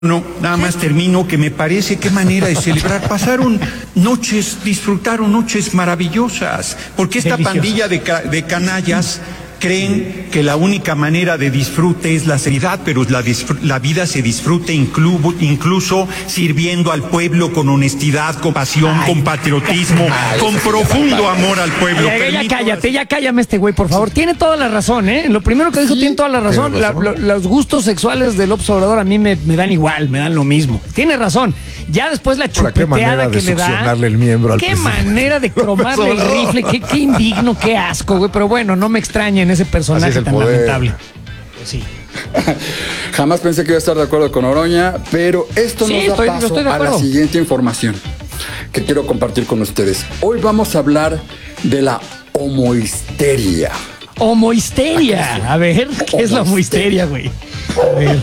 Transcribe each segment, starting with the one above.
No, nada más termino que me parece qué manera de celebrar. Disfrutaron noches maravillosas, porque esta pandilla de canallas creen que la única manera de disfrute es la seriedad, pero la vida se disfruta incluso sirviendo al pueblo con honestidad, con pasión, con patriotismo, con profundo amor al pueblo. Ya cállame este güey, por favor. Tiene toda la razón, ¿eh? Lo primero que dijo tiene toda la razón. Los gustos sexuales del López Obrador a mí me dan igual, me dan lo mismo. Tiene razón. Ya después la chupeteada que le da. El miembro al qué presidente. Manera de cromarle el rifle, qué indigno, qué asco, güey. Pero bueno, no me extraña en ese personaje tan lamentable. Sí. Jamás pensé que iba a estar de acuerdo con Oroña, pero esto nos da paso a la siguiente información que quiero compartir con ustedes. Hoy vamos a hablar de la homohisteria. ¿Homohisteria? A ver, ¿qué es la homohisteria, güey? A ver.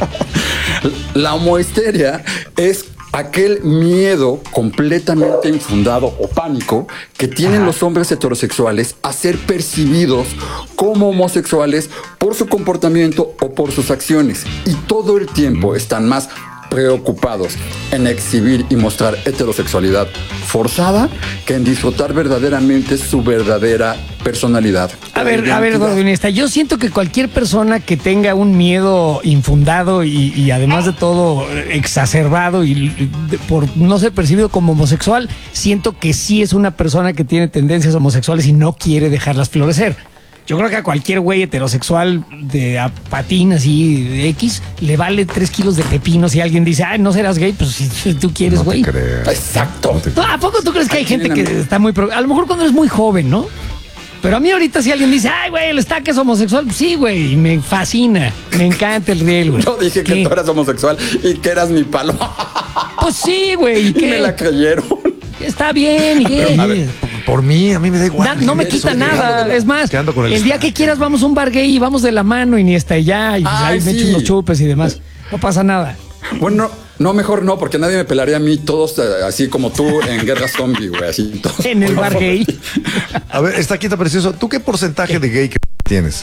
La homohisteria es aquel miedo completamente infundado o pánico que tienen los hombres heterosexuales a ser percibidos como homosexuales por su comportamiento o por sus acciones. Y todo el tiempo están más preocupados en exhibir y mostrar heterosexualidad forzada que en disfrutar verdaderamente su verdadera personalidad. A ver, Eduardo Iniesta, yo siento que cualquier persona que tenga un miedo infundado y además de todo exacerbado y por no ser percibido como homosexual, siento que sí es una persona que tiene tendencias homosexuales y no quiere dejarlas florecer. Yo creo que a cualquier güey heterosexual de a patín así de X le vale 3 kilos de pepino si alguien dice, ay, no serás gay, pues si tú quieres, güey. No te creas. Exacto. ¿A poco tú crees que hay gente que está muy... A lo mejor cuando eres muy joven, ¿no? Pero a mí ahorita si alguien dice, ay, güey, el Estaca es homosexual, pues sí, güey, me fascina, me encanta el riel, güey. Yo dije que tú eras homosexual y que eras mi palo. Pues sí, güey. Y me la creyeron. Está bien, a ver, por mí, a mí me da igual. No me quita nada. Es más, el día que quieras vamos a un bar gay y vamos de la mano y ni hasta allá. Y ahí me echo unos chupes y demás. No pasa nada. Bueno, no, mejor no, porque nadie me pelaría a mí, todos así como tú en Guerra Zombie, güey, así. Todos. En el bar gay. A ver, está aquí, precioso. ¿Tú qué porcentaje de gay tienes?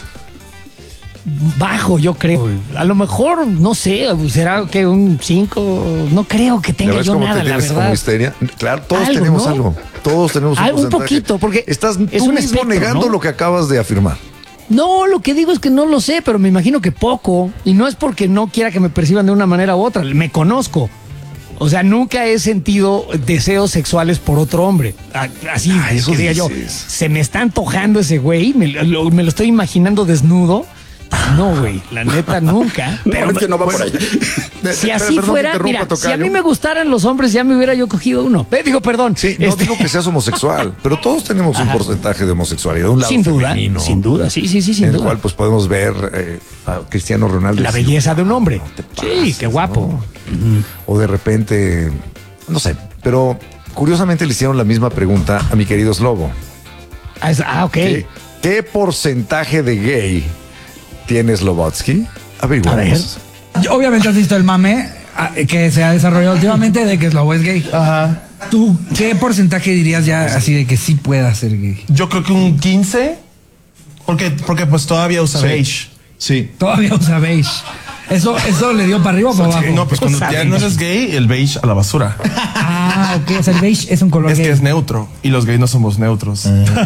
Bajo, yo creo. A lo mejor, no sé, será que un 5. No creo que tenga yo nada, la verdad. Como histeria? Claro, todos tenemos algo. Todos tenemos un porcentaje. Un poquito, porque estás tú mismo negando lo que acabas de afirmar. No, lo que digo es que no lo sé, pero me imagino que poco. Y no es porque no quiera que me perciban de una manera u otra. Me conozco. O sea, nunca he sentido deseos sexuales por otro hombre. Así, eso que diga yo, se me está antojando ese güey, me lo estoy imaginando desnudo. No, güey, la neta nunca. Pero es que no va por ahí. Si así fuera, mira, si a mí me gustaran los hombres, ya me hubiera yo cogido uno. Digo, perdón. Sí, no digo que seas homosexual, pero todos tenemos un porcentaje de homosexualidad, un lado sin duda, femenino, sin duda, sí, sin en duda. el cual pues podemos ver a Cristiano Ronaldo. La belleza de un hombre. Sí, qué guapo. ¿No? O de repente, no sé, pero curiosamente le hicieron la misma pregunta a mi querido Slobo. Ok. ¿Qué porcentaje de gay tiene Slobodsky? Averiguamos. Obviamente has visto el mame que se ha desarrollado últimamente de que Slobo es gay. Ajá. ¿Tú qué porcentaje dirías ya así de que sí pueda ser gay? Yo creo que un 15. Porque pues todavía usa beige. Sí. Todavía usa beige. Eso le dio para arriba o para abajo. No, pues cuando ya no eres gay, el beige a la basura. Ok. O sea, el beige es un color es gay. que es neutro y los gays no somos neutros.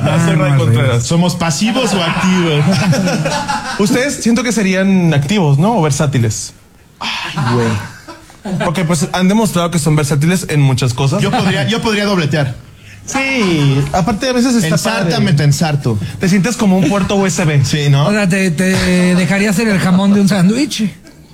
¿Somos pasivos o activos? Ustedes siento que serían activos, ¿no? O versátiles. Ay, güey. Porque pues han demostrado que son versátiles en muchas cosas. Yo podría dobletear. Sí, aparte a veces está Ensártame, te ensarto. Te sientes como un puerto USB. Sí, ¿no? O sea, te dejaría hacer el jamón de un sándwich.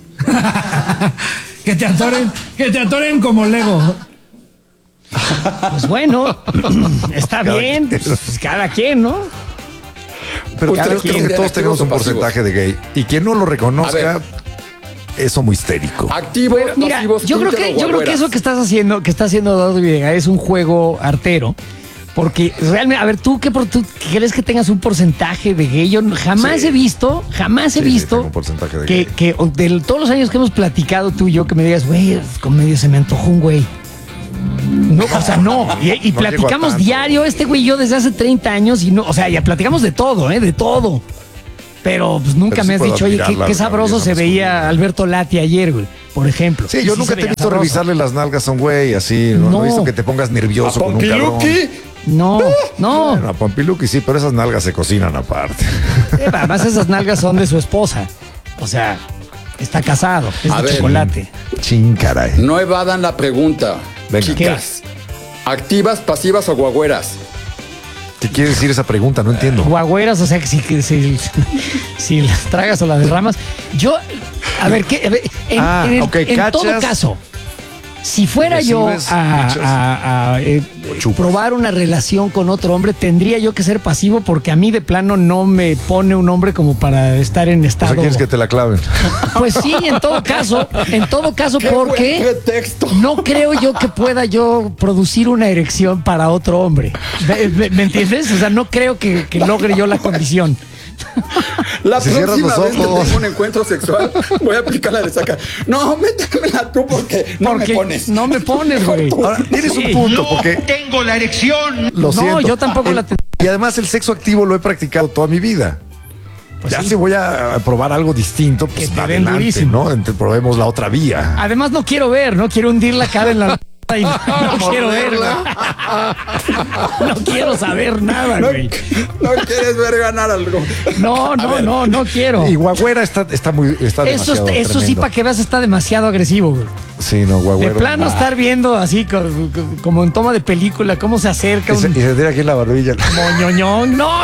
que te atoren como Lego. Pues bueno, está bien. Pues cada quien, ¿no? Pero creo que todos tenemos un porcentaje de gay. Y quien no lo reconozca es homo histérico. Activo, mira, yo creo que eso que está haciendo Eduardo Villegas es un juego artero. Porque realmente, a ver, ¿tú crees que tengas un porcentaje de gay? Yo jamás he visto tengo un porcentaje de gay. que de todos los años que hemos platicado tú y yo, que me digas, güey, con medio se me antojó un güey. No, o sea, no. Y no platicamos diario, este güey y yo desde hace 30 años y no, o sea, ya platicamos de todo, de todo. Pero pues nunca me has dicho, oye, qué sabroso se veía Alberto Lati ayer, güey. por ejemplo. Sí, yo Y nunca se te he veía visto sabroso. revisarle las nalgas a un güey así. No he visto que te pongas nervioso con un cabrón. ¿Pompiluki? No, no. Bueno, a Pompiluki sí, pero esas nalgas se cocinan aparte. Además, esas nalgas son de su esposa. O sea, está casado, es A de ver. chocolate. Chin, caray. No evadan la pregunta. Venga. Chicas, ¿activas, pasivas o guagüeras? ¿Qué quiere decir esa pregunta? No entiendo. Guagüeras, o sea, que si las tragas o las derramas. Yo, a ver, en todo cachas. caso, si fuera yo Recibes, a probar una relación con otro hombre, tendría yo que ser pasivo porque a mí de plano no me pone un hombre como para estar en O estado. sea, quieres que te la claven. Pues sí, en todo caso, ¡Qué porque buen pretexto! no creo yo que pueda yo producir una erección para otro hombre. ¿Me entiendes? O sea, no creo que logre yo la condición. La Si cierras próxima los vez que ojos. tenga un encuentro sexual, voy a aplicar la de sacar. No, métemela tú porque no Porque me pones. no me pones, güey. Ahora, tienes Sí. un punto, porque Tengo la erección. lo No, siento. yo tampoco la tengo. Y además el sexo activo lo he practicado toda mi vida. Ya sí. si voy a probar algo distinto, pues Que te den adelante, durísimo. ¿no? Probemos la otra vía. Además, no quiero ver, no quiero hundir la cara en la. Y no quiero verla. No quiero saber nada, güey. No quieres ver ganar algo. No quiero. Y Guagüera está demasiado Eso sí, tremendo. para que veas, está demasiado agresivo, güey. Sí, no, De Guagüera. plano estar viendo así, como en toma de película, cómo se acerca Y se un tira aquí en la barbilla. moñoñón. No.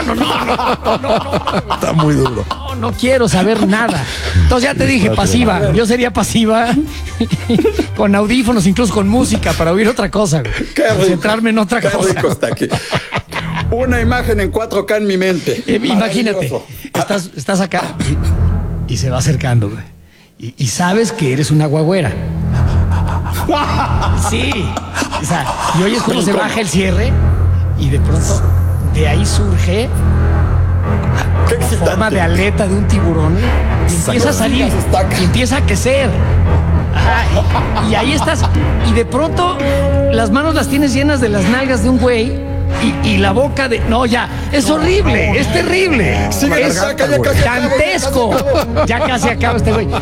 Está muy duro. No quiero saber nada. Entonces ya te dije, pasiva. Yo sería pasiva con audífonos, incluso con música, para oír otra cosa. güey. Qué rico. Concentrarme en otra Qué cosa. rico está aquí. Una imagen en 4K en mi mente. Imagínate, Maravilloso. estás acá y se va acercando, güey. Y sabes que eres una guagüera. Sí. O sea, y oyes cómo se baja el cierre y de pronto de ahí surge Qué forma excitante. de aleta de un tiburón y empieza a salir y empieza a crecer. Ajá, y ahí estás y de pronto las manos las tienes llenas de las nalgas de un güey y la boca de... No, ya, es horrible, es terrible. Sigue Es la saca, ya casi acabo, dantesco. Ya casi acaba este güey.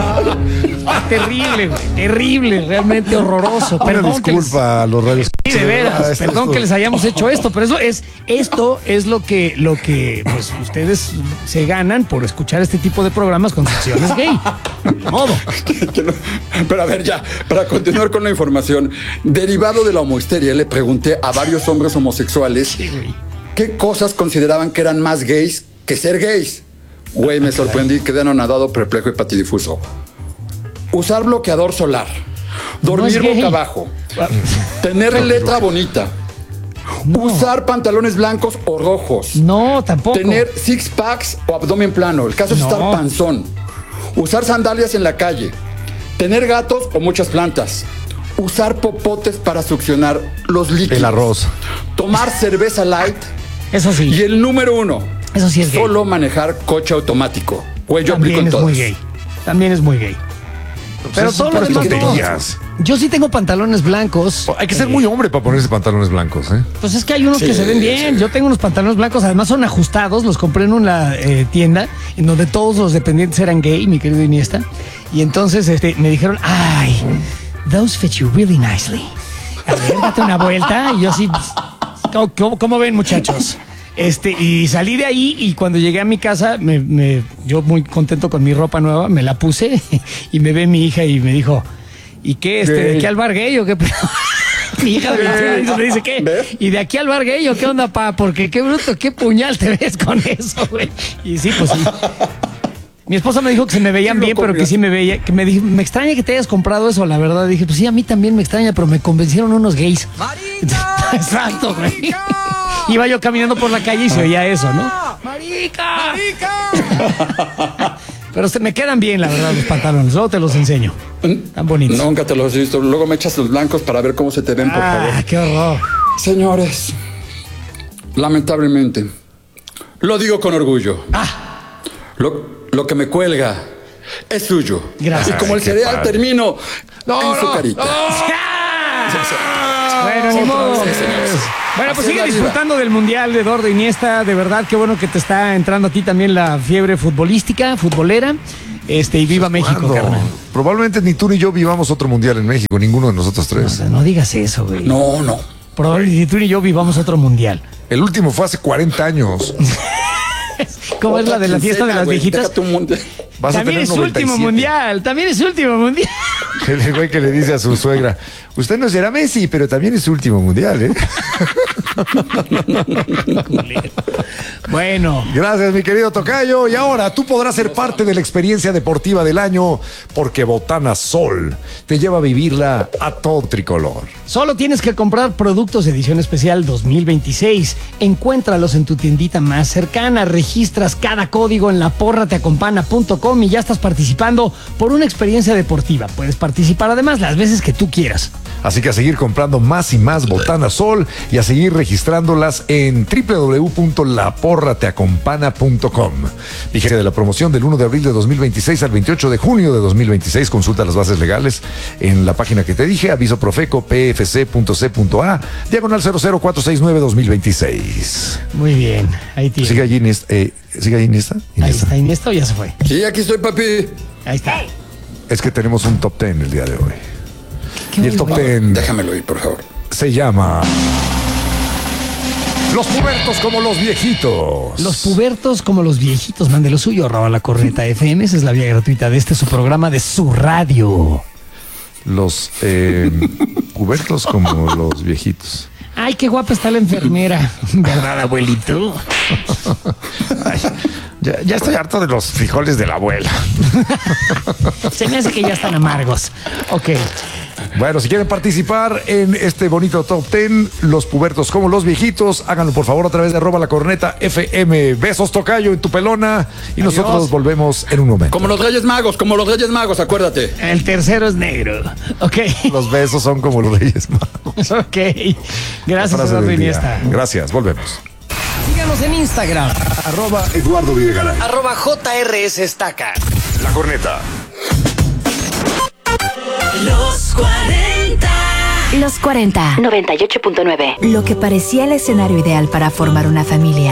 Terrible, güey, terrible, realmente horroroso. Una Perdón que les- disculpa a los radios. Sí, de veras, perdón que les hayamos hecho esto, pero esto es lo que pues ustedes se ganan por escuchar este tipo de programas con secciones gay. De modo. Pero a ver, ya, para continuar con la información, derivado de la homohisteria, le pregunté a varios hombres homosexuales qué cosas consideraban que eran más gays que ser gays. Güey, me sorprendí, quedé anonadado, perplejo y patidifuso. Usar bloqueador solar, dormir No es gay. boca abajo, tener letra bonita, usar pantalones blancos o rojos, No, tampoco. tener six packs o abdomen plano, el caso es No. estar panzón, usar sandalias en la calle, tener gatos o muchas plantas, usar popotes para succionar los líquidos, El arroz. tomar cerveza light Eso y sí, el número 1, eso sí es gay. solo manejar coche automático. Güey, yo aplico También en es muy todos. gay. También es muy gay. Pero Son todo lo puras demás no. tonterías. Yo sí tengo pantalones blancos. Hay que ser muy hombre para ponerse pantalones blancos, ¿eh? Pues es que hay unos que Sí, se ven bien. Yo tengo unos pantalones blancos, además son ajustados, los compré en una tienda en donde todos los dependientes eran gay, mi querido Iniesta. Y entonces me dijeron, ay, those fit you really nicely. A ver, date una vuelta. Y yo así, ¿cómo ven, muchachos? Y salí de ahí y cuando llegué a mi casa, yo muy contento con mi ropa nueva, me la puse y me ve mi hija y me dijo, ¿y qué? ¿De aquí al bar gay o qué? Mi hija de 21 años me dice, ¿qué? ¿Ves? ¿Y de aquí al bar gay o qué onda, pa? Porque qué bruto, qué puñal te ves con eso, güey. Y sí, pues sí. Mi esposa me dijo que se me veían bien, pero que sí me veía, que me dijo, me extraña que te hayas comprado eso, la verdad. Dije, pues sí, a mí también me extraña, pero me convencieron unos gays. Exacto, güey. Iba yo caminando por la calle y se oía eso, ¿no? ¡Marica! Pero me quedan bien, la verdad, los pantalones. Luego te los enseño. Tan bonitos. Nunca te los he visto. Luego me echas los blancos para ver cómo se te ven, por favor. Qué horror. Señores, lamentablemente, lo digo con orgullo. Lo que me cuelga es suyo. Gracias. Y como el Ay, qué cereal padre. termino en su carita. Bueno, ni modo. Sí, señores. Bueno, pues Así sigue es la disfrutando del Mundial de Eduardo Iniesta. De verdad, qué bueno que te está entrando a ti también la fiebre futbolera. Y viva México, carnal. Probablemente ni tú ni yo vivamos otro mundial en México, ninguno de nosotros tres. No digas eso, güey. No. Probablemente ni tú ni yo vivamos otro mundial. El último fue hace 40 años. ¿Cómo es la de la fiesta de las viejitas? Vas a También tener es su último 97. mundial, también es su último mundial. El güey que le dice a su suegra, usted no será Messi, pero también es su último mundial, ¿eh? Bueno. Gracias, mi querido tocayo. Y ahora tú podrás ser parte de la experiencia deportiva del año porque Botana Sol te lleva a vivirla a todo tricolor. Solo tienes que comprar productos edición especial 2026. Encuéntralos en tu tiendita más cercana. Registras cada código en laporrateacompana.com y ya estás participando por una experiencia deportiva. Puedes participar además las veces que tú quieras. Así que a seguir comprando más y más Botana Sol y a seguir registrándolas en www.laporrateacompana.com. Vigencia de la promoción del 1 de abril de 2026 al 28 de junio de 2026. Consulta las bases legales en la página que te dije, aviso Profeco pfc.c.a, diagonal 00469-2026. Muy bien, ahí tienes. ¿Sigue allí Iniesta? Ahí está Iniesta o ya se fue. Sí, aquí estoy, papi. Ahí está. Es que tenemos un top 10 el día de hoy. Qué Y el top bueno. 10 Déjamelo ir, por favor. se llama Los pubertos como los viejitos. Los pubertos como los viejitos, mande lo suyo, @lacorneta.fm. Esa es la vía gratuita de su programa de su radio. Los pubertos como los viejitos. Ay, qué guapa está la enfermera. ¿Verdad, abuelito? Ay, ya estoy harto de los frijoles de la abuela. Se me hace que ya están amargos. Ok. Bueno, si quieren participar en este bonito top 10, los pubertos como los viejitos, háganlo por favor a través de @lacorneta.fm. Besos, tocayo, en tu pelona. Y Adiós. nosotros volvemos en un momento. Como los Reyes Magos, acuérdate. El tercero es negro. Ok. Los besos son como los Reyes Magos. Ok. La Gracias, frase Eduardo del día. Iniesta. Gracias, volvemos. Síganos en Instagram. @Eduardo Videgaray. @JRS Estaca. La Corneta. Los 40. Los 40. 98.9. Lo que parecía el escenario ideal para formar una familia.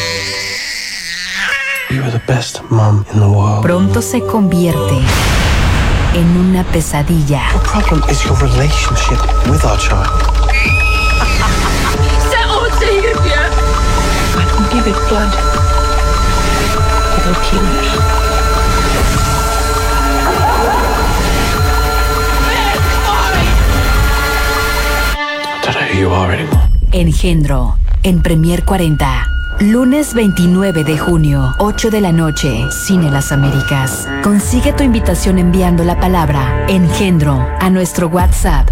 You were the best mom in the world. Pronto se convierte en una pesadilla. The problem is your relationship with our child. I don't give it blood. It'll kill it. I don't know who you are anymore. Engendro, en Premier 40. Lunes 29 de junio, 8 de la noche, Cine Las Américas. Consigue tu invitación enviando la palabra Engendro a nuestro WhatsApp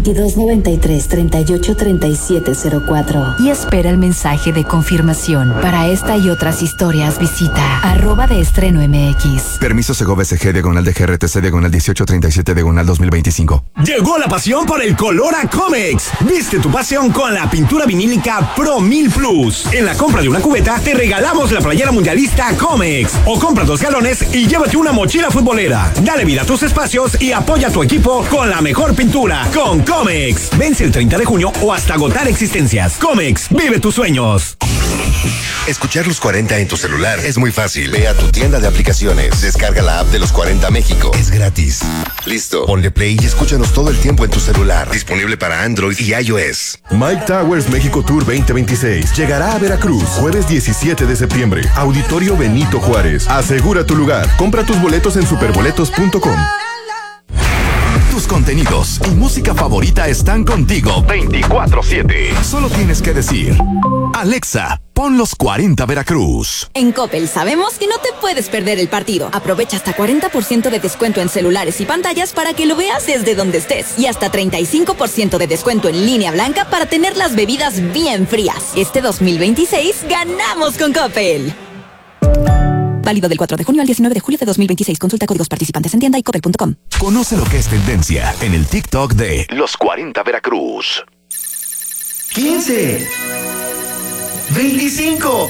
2293-383704 y espera el mensaje de confirmación. Para esta y otras historias visita @deestreno.mx. Permiso Segov SG /DGRTC /1837 /2025. Llegó la pasión por el color a Comex. Viste tu pasión con la pintura vinílica Pro 1000 Plus. En la compra de una cubeta te regalamos la playera mundialista Comex. O compra 2 galones y llévate una mochila futbolera. Dale vida a tus espacios y apoya a tu equipo con la mejor pintura con Comex. Vence el 30 de junio o hasta agotar existencias. Comex, vive tus sueños. Escuchar los 40 en tu celular es muy fácil. Ve a tu tienda de aplicaciones, descarga la app de los 40 México. Es gratis. Listo. Ponle play y escúchanos todo el tiempo en tu celular. Disponible para Android y iOS. Mike Towers México Tour 2026 llegará a Veracruz jueves 17 de septiembre. Auditorio Benito Juárez. Asegura tu lugar. Compra tus boletos en superboletos.com. Tus contenidos y música favorita están contigo 24/7. Solo tienes que decir: Alexa, pon los 40 Veracruz. En Coppel sabemos que no te puedes perder el partido. Aprovecha hasta 40% de descuento en celulares y pantallas para que lo veas desde donde estés. Y hasta 35% de descuento en línea blanca para tener las bebidas bien frías. Este 2026 ganamos con Coppel. Válido del 4 de junio al 19 de julio de 2026. Consulta códigos participantes en tienda y coppel.com. Conoce lo que es tendencia en el TikTok de Los 40 Veracruz. 15, 25,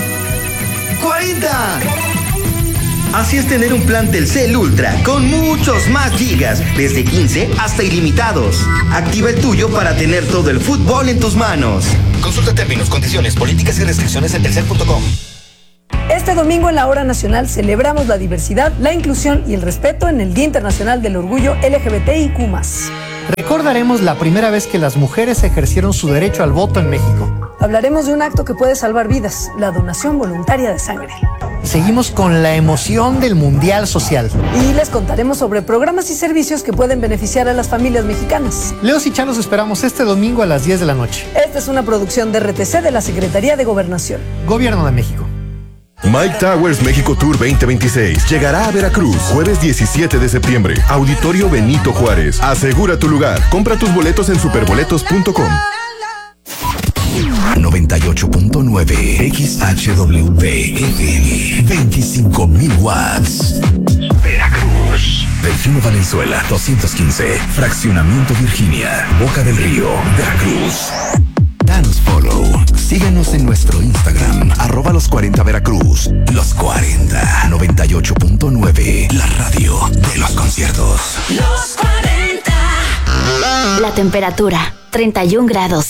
40. Así es tener un plan Telcel Ultra con muchos más gigas, desde 15 hasta ilimitados. Activa el tuyo para tener todo el fútbol en tus manos. Consulta términos, condiciones, políticas y restricciones en telcel.com. Este domingo en la Hora Nacional celebramos la diversidad, la inclusión y el respeto en el Día Internacional del Orgullo LGBTIQ+. Recordaremos la primera vez que las mujeres ejercieron su derecho al voto en México. Hablaremos de un acto que puede salvar vidas, la donación voluntaria de sangre. Seguimos con la emoción del Mundial Social. Y les contaremos sobre programas y servicios que pueden beneficiar a las familias mexicanas. Leos y Chan los esperamos este domingo a las 10 de la noche. Esta es una producción de RTC de la Secretaría de Gobernación. Gobierno de México. Mike Towers México Tour 2026 llegará a Veracruz jueves 17 de septiembre. Auditorio Benito Juárez. Asegura tu lugar. Compra tus boletos en superboletos.com. 98.9 XHWV FM 25.000 watts. Veracruz. Delfino Valenzuela 215. Fraccionamiento Virginia. Boca del Río. Veracruz. Danos follow. Síguenos en nuestro Instagram, @los40 Veracruz. Los 40, 98.9, la radio de los conciertos. Los 40. La temperatura, 31 grados.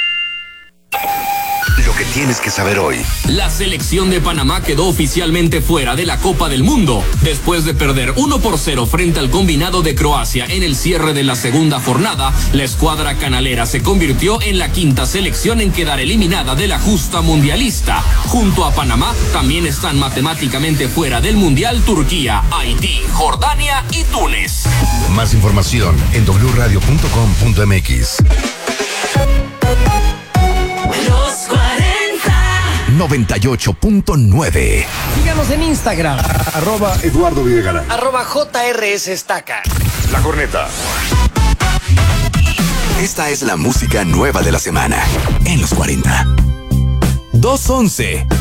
Lo que tienes que saber hoy. La selección de Panamá quedó oficialmente fuera de la Copa del Mundo después de perder 1-0 frente al combinado de Croacia en el cierre de la segunda jornada. La escuadra canalera se convirtió en la quinta selección en quedar eliminada de la justa mundialista. Junto a Panamá también están matemáticamente fuera del mundial Turquía, Haití, Jordania y Túnez. Más información en wradio.com.mx. 98.9. Síganos en Instagram. @Eduardo Videgaray. @JRS Estaca. La Corneta. Esta es la música nueva de la semana en los 40. 211.